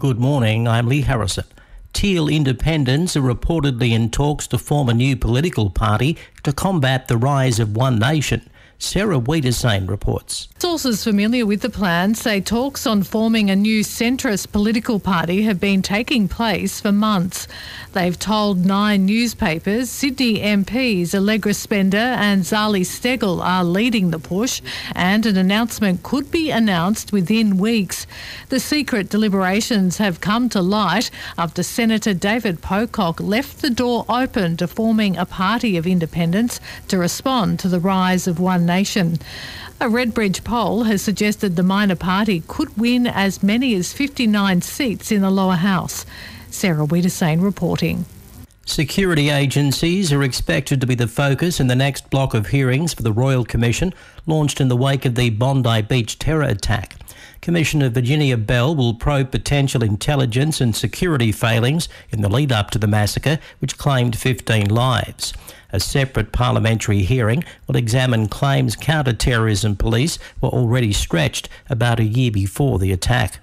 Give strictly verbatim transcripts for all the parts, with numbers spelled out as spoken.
Good morning, I'm Lee Harrison. Teal Independents are reportedly in talks to form a new political party to combat the rise of One Nation. Sarah Wiedersane reports. Sources familiar with the plan say talks on forming a new centrist political party have been taking place for months. They've told nine newspapers Sydney M Ps Allegra Spender and Zali Steggall are leading the push, and an announcement could be announced within weeks. The secret deliberations have come to light after Senator David Pocock left the door open to forming a party of independents to respond to the rise of One Nation. A Redbridge poll has suggested the minor party could win as many as fifty-nine seats in the lower house. Sarah Wiedersane reporting. Security agencies are expected to be the focus in the next block of hearings for the Royal Commission, launched in the wake of the Bondi Beach terror attack. Commissioner Virginia Bell will probe potential intelligence and security failings in the lead-up to the massacre, which claimed fifteen lives. A separate parliamentary hearing will examine claims counter-terrorism police were already stretched about a year before the attack.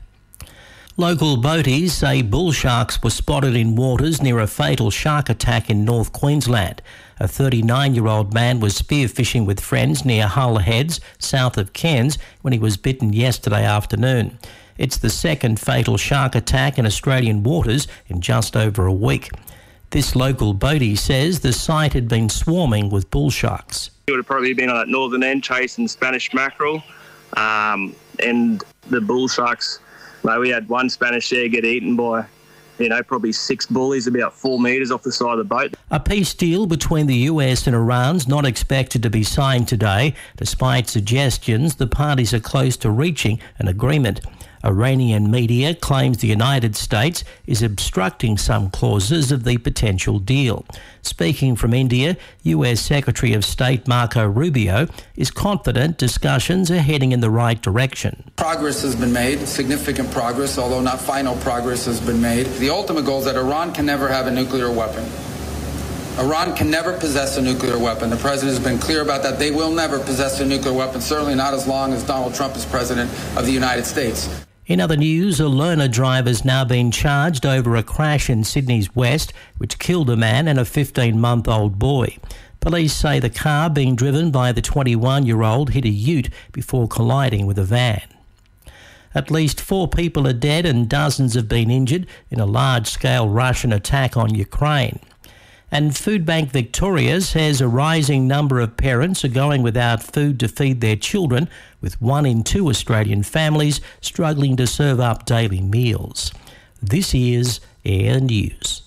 Local boaties say bull sharks were spotted in waters near a fatal shark attack in North Queensland. A thirty-nine-year-old man was spearfishing with friends near Hull Heads, south of Cairns, when he was bitten yesterday afternoon. It's the second fatal shark attack in Australian waters in just over a week. This local boatie says the site had been swarming with bull sharks. It would have probably been on that northern end chasing Spanish mackerel, um, and the bull sharks. Like, we had one Spanish there get eaten by, you know, probably six bullies about four metres off the side of the boat. A peace deal between the U S and Iran's not expected to be signed today, despite suggestions the parties are close to reaching an agreement. Iranian media claims the United States is obstructing some clauses of the potential deal. Speaking from India, U S Secretary of State Marco Rubio is confident discussions are heading in the right direction. Progress has been made, significant progress, although not final progress has been made. The ultimate goal is that Iran can never have a nuclear weapon. Iran can never possess a nuclear weapon. The president has been clear about that. They will never possess a nuclear weapon, certainly not as long as Donald Trump is president of the United States. In other news, a learner driver has now been charged over a crash in Sydney's West, which killed a man and a fifteen-month-old boy. Police say the car being driven by the twenty-one-year-old hit a ute before colliding with a van. At least four people are dead and dozens have been injured in a large-scale Russian attack on Ukraine. And Foodbank Victoria says a rising number of parents are going without food to feed their children, with one in two Australian families struggling to serve up daily meals. This is Air News.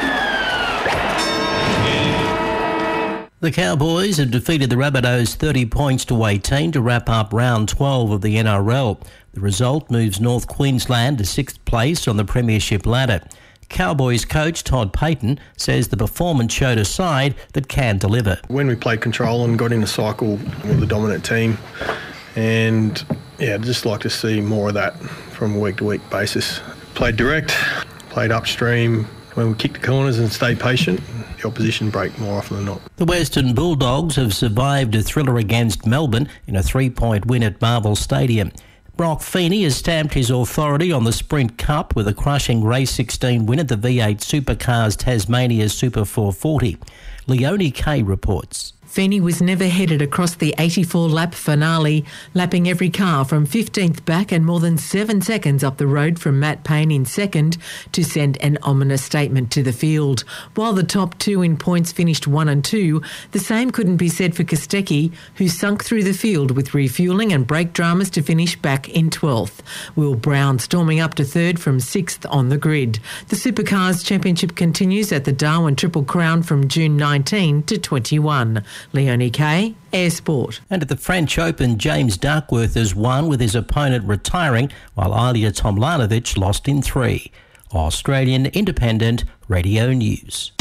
The Cowboys have defeated the Rabbitohs thirty points to eighteen to wrap up round twelve of the N R L. The result moves North Queensland to sixth place on the premiership ladder. Cowboys coach Todd Payton says the performance showed a side that can deliver. When we played control and got in a cycle with the dominant team, and yeah, I'd just like to see more of that from a week-to-week basis. Played direct, played upstream. When we kicked the corners and stayed patient, the opposition break more often than not. The Western Bulldogs have survived a thriller against Melbourne in a three-point win at Marvel Stadium. Brock Feeney has stamped his authority on the Sprint Cup with a crushing race sixteen win at the V eight Supercars Tasmania Super four forty. Leonie Kay reports. Feeney was never headed across the eighty-four lap finale, lapping every car from fifteenth back and more than seven seconds up the road from Matt Payne in second to send an ominous statement to the field. While the top two in points finished one and two, the same couldn't be said for Kostecki, who sunk through the field with refuelling and brake dramas to finish back in twelfth. Will Brown storming up to third from sixth on the grid. The Supercars Championship continues at the Darwin Triple Crown from June nineteenth to twenty-first. Leonie Kay, Air Sport. And at the French Open, James Duckworth has won with his opponent retiring, while Ilya Tomljanovic lost in three. Australian Independent Radio News.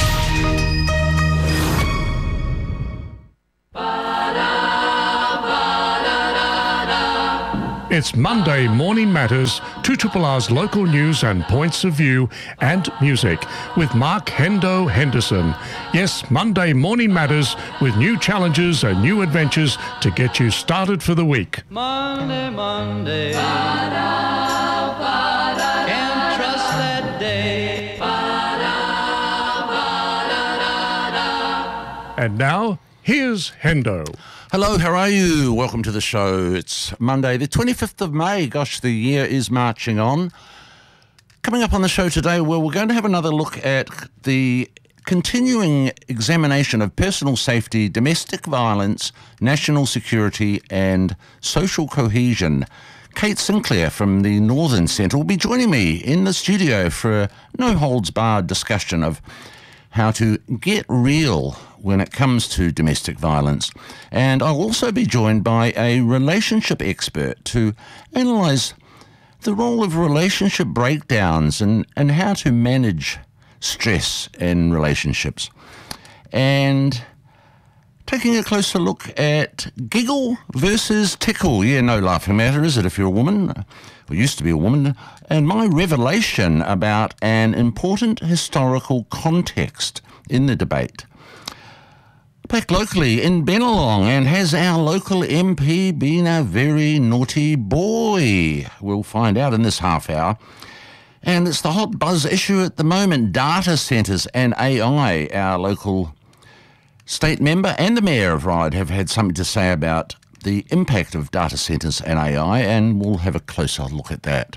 It's Monday Morning Matters, two R R's local news and points of view and music with Mark Hendo Henderson. Yes, Monday Morning Matters with new challenges and new adventures to get you started for the week. Monday, Monday, ba-da, ba-da, can't trust And now, here's Hendo. Hello, how are you? Welcome to the show. It's Monday, the twenty-fifth of May. Gosh, the year is marching on. Coming up on the show today, well, we're going to have another look at the continuing examination of personal safety, domestic violence, national security and social cohesion. Kate Sinclair from the Northern Centre will be joining me in the studio for a no-holds-barred discussion of how to get real when it comes to domestic violence. And I'll also be joined by a relationship expert to analyse the role of relationship breakdowns and, and how to manage stress in relationships. And taking a closer look at giggle versus tickle. Yeah, no laughing matter, is it, if you're a woman, or used to be a woman? And my revelation about an important historical context in the debate. Back locally in Bennelong, and has our local M P been a very naughty boy? We'll find out in this half hour. And it's the hot buzz issue at the moment, data centres and A I. Our local state member and the Mayor of Ryde have had something to say about the impact of data centres and A I, and we'll have a closer look at that.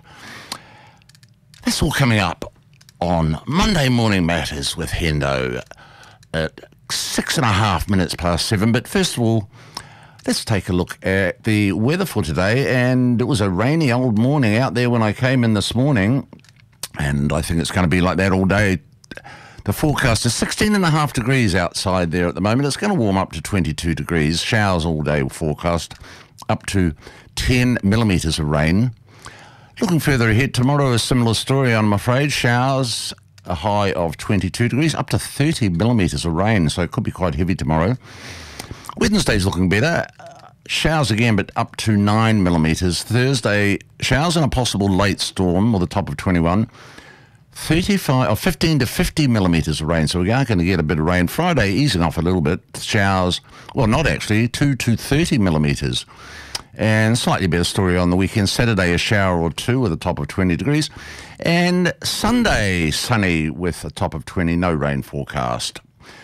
That's all coming up on Monday Morning Matters with Hendo at six and a half minutes past seven. But first of all, let's take a look at the weather for today. And it was a rainy old morning out there when I came in this morning, and I think it's going to be like that all day. The forecast is sixteen and a half degrees outside there at the moment. It's going to warm up to twenty-two degrees. Showers all day forecast, up to ten millimetres of rain. Looking further ahead, tomorrow a similar story, I'm afraid. Showers, a high of twenty-two degrees, up to thirty millimetres of rain, so it could be quite heavy tomorrow. Wednesday's looking better. Showers again, but up to nine millimetres. Thursday, showers and a possible late storm with a top of twenty-one. thirty-five or fifteen to fifty millimetres of rain, so we are going to get a bit of rain. Friday easing off a little bit, showers, well, not actually, two to thirty millimetres. And slightly better story on the weekend. Saturday, a shower or two with a top of twenty degrees. And Sunday, sunny with a top of twenty, no rain forecast.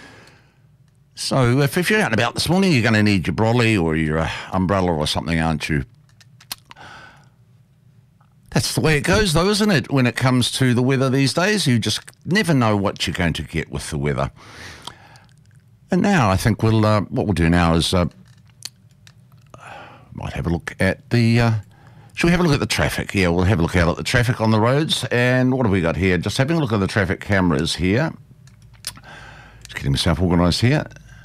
So if, if you're out and about this morning, you're going to need your brolly or your uh, umbrella or something, aren't you? That's the way it goes, though, isn't it? When it comes to the weather these days, you just never know what you're going to get with the weather. And now I think we'll uh, what we'll do now is uh, might have a look at the. Uh, should we have a look at the traffic? Yeah, we'll have a look out at the traffic on the roads. And what have we got here? Just having a look at the traffic cameras here. Just getting myself organised here.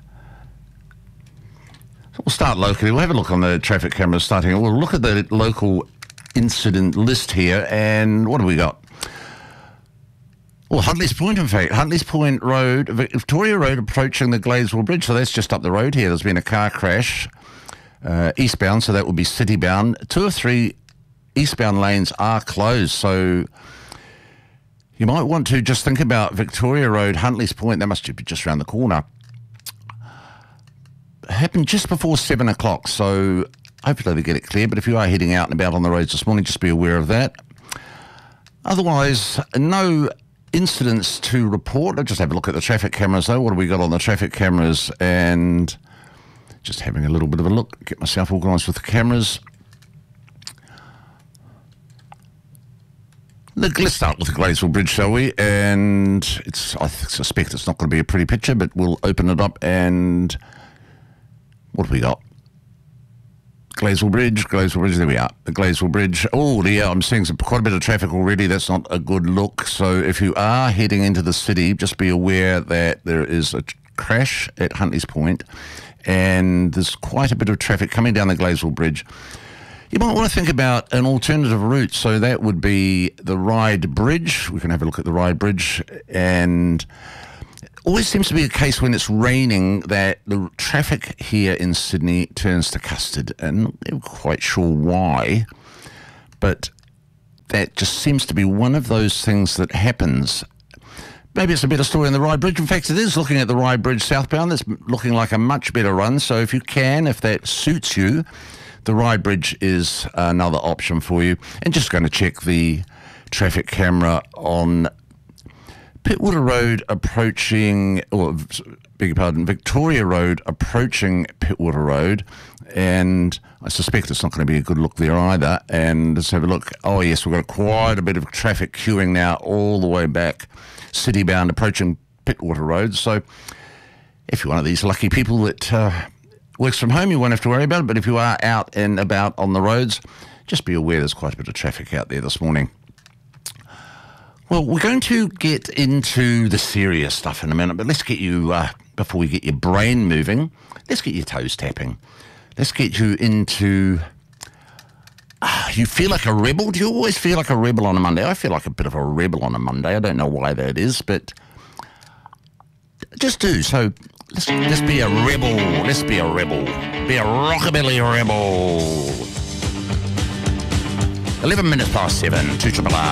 So we'll start locally. We'll have a look on the traffic cameras starting. We'll look at the local incident list here, and what have we got? Well, Huntley's Point, in fact. Huntley's Point Road, Victoria Road approaching the Gladesville Bridge, so that's just up the road here. There's been a car crash uh, eastbound, so that would be city-bound. Two or three eastbound lanes are closed, so you might want to just think about Victoria Road, Huntley's Point. That must be just around the corner. It happened just before seven o'clock, so hopefully they get it clear, but if you are heading out and about on the roads this morning, just be aware of that. Otherwise, no incidents to report. I'll just have a look at the traffic cameras, though. What have we got on the traffic cameras? And just having a little bit of a look, get myself organised with the cameras. Let's start with the Gladesville Bridge, shall we? And it's I suspect it's not going to be a pretty picture, but we'll open it up and what have we got? Gladesville Bridge, Gladesville Bridge, there we are. The Gladesville Bridge. Oh, yeah, I'm seeing some, quite a bit of traffic already. That's not a good look. So if you are heading into the city, just be aware that there is a crash at Huntley's Point and there's quite a bit of traffic coming down the Gladesville Bridge. You might want to think about an alternative route. So that would be the Ryde Bridge. We can have a look at the Ryde Bridge, and always seems to be a case when it's raining that the traffic here in Sydney turns to custard, and I'm not quite sure why, but that just seems to be one of those things that happens. Maybe it's a better story on the Ryde Bridge. In fact, it is. Looking at the Ryde Bridge southbound, it's looking like a much better run. So if you can, if that suits you, the Ryde Bridge is another option for you. And just going to check the traffic camera on Pittwater Road approaching, or beg your pardon, Victoria Road approaching Pittwater Road, and I suspect it's not going to be a good look there either. And let's have a look. Oh yes, we've got quite a bit of traffic queuing now all the way back, city bound, approaching Pittwater Road. So if you're one of these lucky people that uh, works from home, you won't have to worry about it. But if you are out and about on the roads, just be aware there's quite a bit of traffic out there this morning. Well, we're going to get into the serious stuff in a minute, but let's get you, uh, before we get your brain moving, let's get your toes tapping. Let's get you into, uh, you feel like a rebel? Do you always feel like a rebel on a Monday? I feel like a bit of a rebel on a Monday. I don't know why that is, but just do. So let's, let's be a rebel. Let's be a rebel. Be a rockabilly rebel. eleven minutes past seven, two Triple R.